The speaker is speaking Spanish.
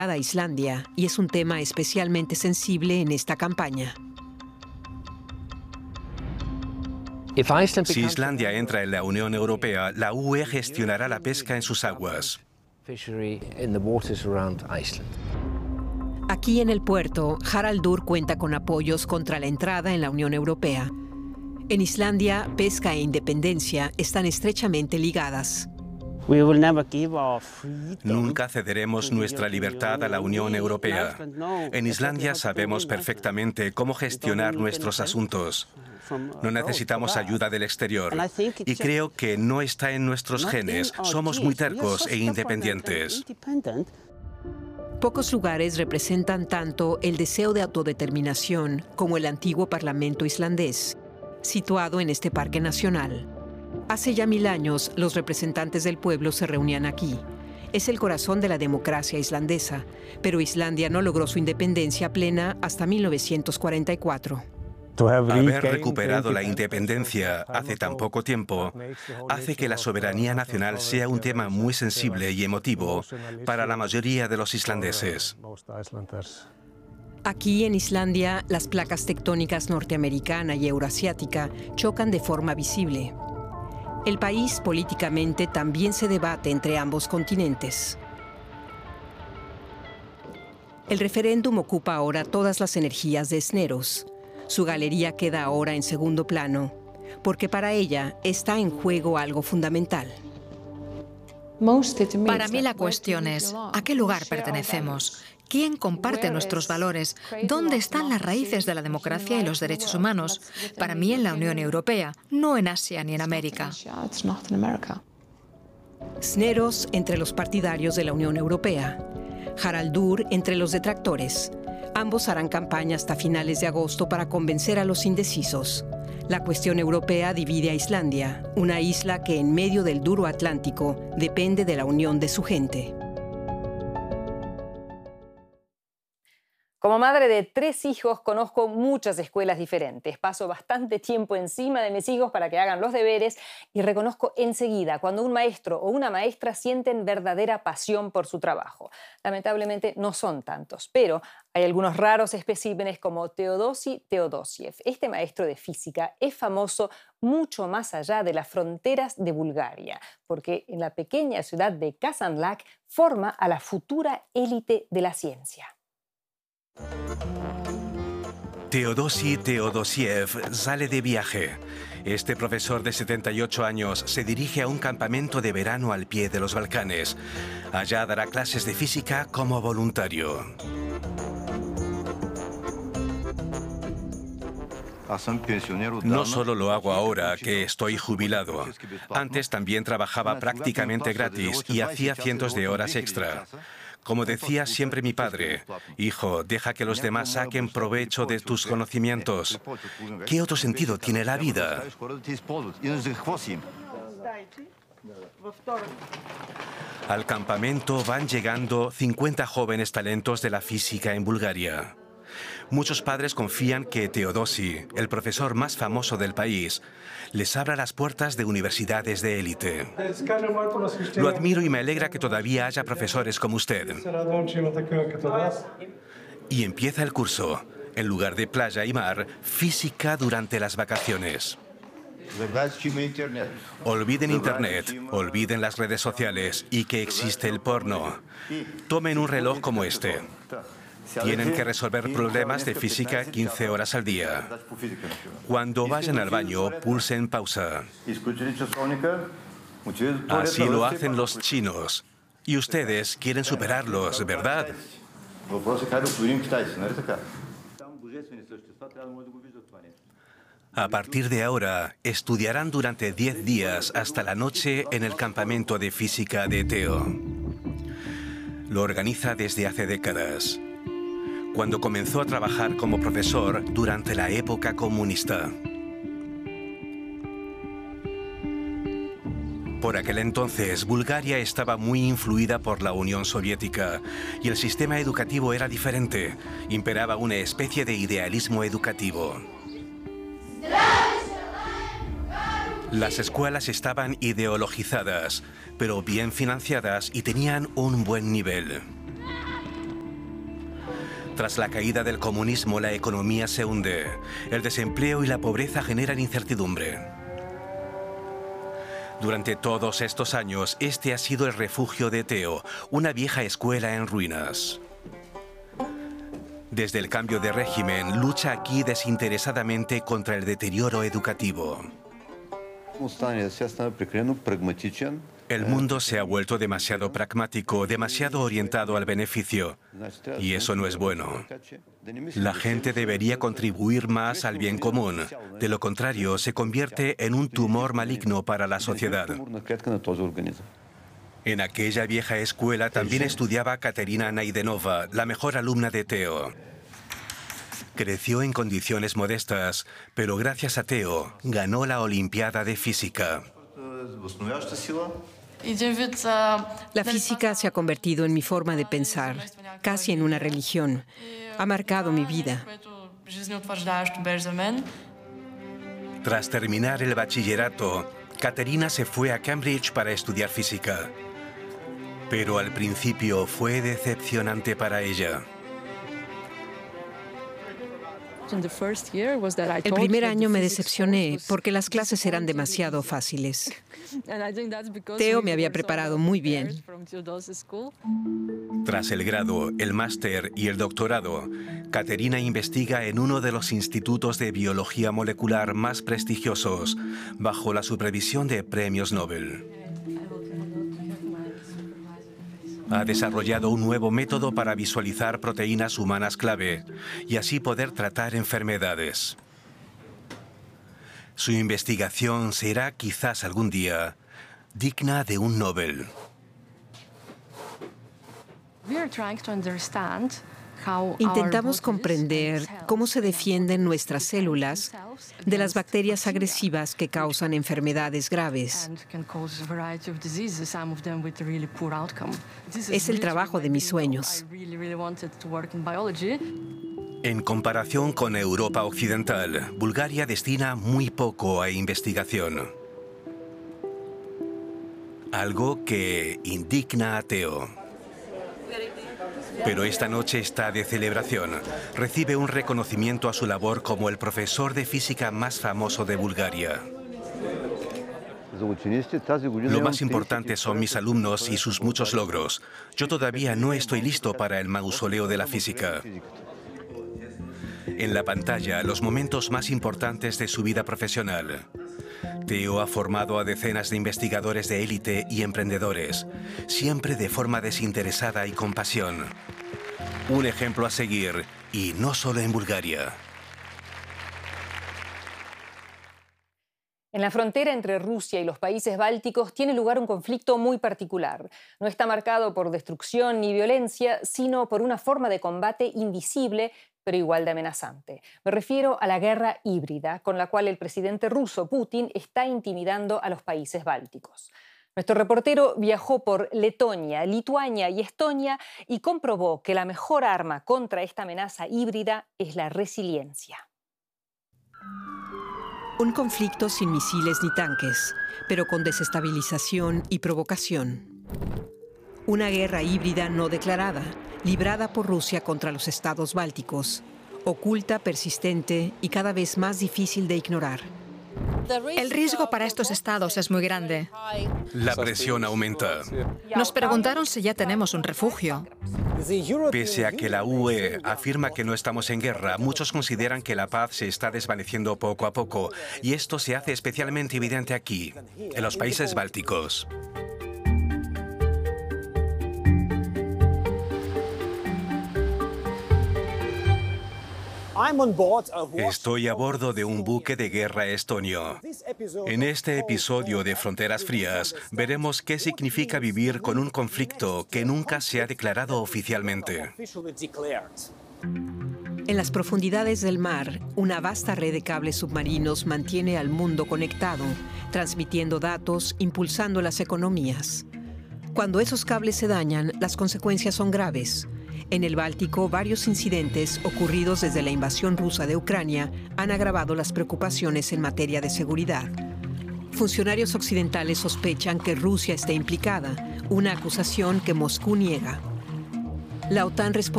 a Islandia y es un tema especialmente sensible en esta campaña. Si Islandia entra en la Unión Europea, la UE gestionará la pesca en sus aguas. Aquí en el puerto, Haraldur cuenta con apoyos contra la entrada en la Unión Europea. En Islandia, pesca e independencia están estrechamente ligadas. Nunca cederemos nuestra libertad a la Unión Europea. En Islandia sabemos perfectamente cómo gestionar nuestros asuntos. No necesitamos ayuda del exterior. Y creo que no está en nuestros genes. Somos muy tercos e independientes. Pocos lugares representan tanto el deseo de autodeterminación como el antiguo Parlamento islandés, situado en este parque nacional. Hace ya 1000 años, los representantes del pueblo se reunían aquí. Es el corazón de la democracia islandesa, pero Islandia no logró su independencia plena hasta 1944. Haber recuperado la independencia hace tan poco tiempo hace que la soberanía nacional sea un tema muy sensible y emotivo para la mayoría de los islandeses. Aquí en Islandia, las placas tectónicas norteamericana y euroasiática chocan de forma visible. El país políticamente también se debate entre ambos continentes. El referéndum ocupa ahora todas las energías de Sneros. Su galería queda ahora en segundo plano, porque para ella está en juego algo fundamental. Para mí la cuestión es, ¿a qué lugar pertenecemos? ¿Quién comparte nuestros valores? ¿Dónde están las raíces de la democracia y los derechos humanos? Para mí en la Unión Europea, no en Asia ni en América. Sneros entre los partidarios de la Unión Europea, Haraldur entre los detractores. Ambos harán campaña hasta finales de agosto para convencer a los indecisos. La cuestión europea divide a Islandia, una isla que en medio del duro Atlántico depende de la unión de su gente. Como madre de 3 hijos, conozco muchas escuelas diferentes. Paso bastante tiempo encima de mis hijos para que hagan los deberes y reconozco enseguida cuando un maestro o una maestra sienten verdadera pasión por su trabajo. Lamentablemente no son tantos, pero hay algunos raros especímenes como Teodosi Teodosiev. Este maestro de física es famoso mucho más allá de las fronteras de Bulgaria, porque en la pequeña ciudad de Kazanlak forma a la futura élite de la ciencia. Teodosi Teodosiev sale de viaje. Este profesor de 78 años se dirige a un campamento de verano al pie de los Balcanes. Allá dará clases de física como voluntario. No solo lo hago ahora, que estoy jubilado. Antes también trabajaba prácticamente gratis y hacía cientos de horas extra. Como decía siempre mi padre, hijo, deja que los demás saquen provecho de tus conocimientos. ¿Qué otro sentido tiene la vida? Al campamento van llegando 50 jóvenes talentos de la física en Bulgaria. Muchos padres confían que Teodosi, el profesor más famoso del país, les abra las puertas de universidades de élite. Lo admiro y me alegra que todavía haya profesores como usted. Y empieza el curso. En lugar de playa y mar, física durante las vacaciones. Olviden Internet, olviden las redes sociales y que existe el porno. Tomen un reloj como este. Tienen que resolver problemas de física 15 horas al día. Cuando vayan al baño, pulsen pausa. Así lo hacen los chinos. Y ustedes quieren superarlos, ¿verdad? A partir de ahora, estudiarán durante 10 días hasta la noche en el campamento de física de Teo. Lo organiza desde hace décadas, cuando comenzó a trabajar como profesor durante la época comunista. Por aquel entonces, Bulgaria estaba muy influida por la Unión Soviética y el sistema educativo era diferente. Imperaba una especie de idealismo educativo. Las escuelas estaban ideologizadas, pero bien financiadas y tenían un buen nivel. Tras la caída del comunismo, la economía se hunde. El desempleo y la pobreza generan incertidumbre. Durante todos estos años, este ha sido el refugio de Teo, una vieja escuela en ruinas. Desde el cambio de régimen, lucha aquí desinteresadamente contra el deterioro educativo. El mundo se ha vuelto demasiado pragmático, demasiado orientado al beneficio, y eso no es bueno. La gente debería contribuir más al bien común. De lo contrario, se convierte en un tumor maligno para la sociedad. En aquella vieja escuela también estudiaba Katerina Naidenova, la mejor alumna de Teo. Creció en condiciones modestas, pero gracias a Teo ganó la Olimpiada de Física. La física se ha convertido en mi forma de pensar, casi en una religión. Ha marcado mi vida. Tras terminar el bachillerato, Katerina se fue a Cambridge para estudiar física. Pero al principio fue decepcionante para ella. El primer año me decepcioné porque las clases eran demasiado fáciles. Teo me había preparado muy bien. Tras el grado, el máster y el doctorado, Katerina investiga en uno de los institutos de biología molecular más prestigiosos, bajo la supervisión de premios Nobel. Ha desarrollado un nuevo método para visualizar proteínas humanas clave y así poder tratar enfermedades. Su investigación será quizás algún día digna de un Nobel. Intentamos comprender cómo se defienden nuestras células de las bacterias agresivas que causan enfermedades graves. Es el trabajo de mis sueños. En comparación con Europa Occidental, Bulgaria destina muy poco a investigación. Algo que indigna a Teo. Pero esta noche está de celebración. Recibe un reconocimiento a su labor como el profesor de física más famoso de Bulgaria. Lo más importante son mis alumnos y sus muchos logros. Yo todavía no estoy listo para el mausoleo de la física. En la pantalla, los momentos más importantes de su vida profesional. Teo ha formado a decenas de investigadores de élite y emprendedores, siempre de forma desinteresada y con pasión. Un ejemplo a seguir, y no solo en Bulgaria. En la frontera entre Rusia y los países bálticos tiene lugar un conflicto muy particular. No está marcado por destrucción ni violencia, sino por una forma de combate invisible, pero igual de amenazante. Me refiero a la guerra híbrida, con la cual el presidente ruso Putin está intimidando a los países bálticos. Nuestro reportero viajó por Letonia, Lituania y Estonia y comprobó que la mejor arma contra esta amenaza híbrida es la resiliencia. Un conflicto sin misiles ni tanques, pero con desestabilización y provocación. Una guerra híbrida no declarada, librada por Rusia contra los estados bálticos, oculta, persistente y cada vez más difícil de ignorar. El riesgo para estos estados es muy grande. La presión aumenta. Nos preguntaron si ya tenemos un refugio. Pese a que la UE afirma que no estamos en guerra, muchos consideran que la paz se está desvaneciendo poco a poco, y esto se hace especialmente evidente aquí, en los países bálticos. Estoy a bordo de un buque de guerra estonio. En este episodio de Fronteras Frías veremos qué significa vivir con un conflicto que nunca se ha declarado oficialmente. En las profundidades del mar, una vasta red de cables submarinos mantiene al mundo conectado, transmitiendo datos, impulsando las economías. Cuando esos cables se dañan, las consecuencias son graves. En el Báltico, varios incidentes ocurridos desde la invasión rusa de Ucrania han agravado las preocupaciones en materia de seguridad. Funcionarios occidentales sospechan que Rusia esté implicada, una acusación que Moscú niega. La OTAN responde